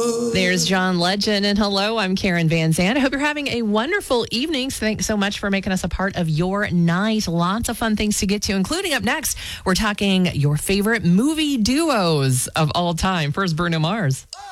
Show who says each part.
Speaker 1: There's John Legend, and hello, I'm Karen Van Zandt. I hope you're having a wonderful evening. So thanks so much for making us a part of your night. Lots of fun things to get to, including up next, we're talking your favorite movie duos of all time. First, Bruno Mars.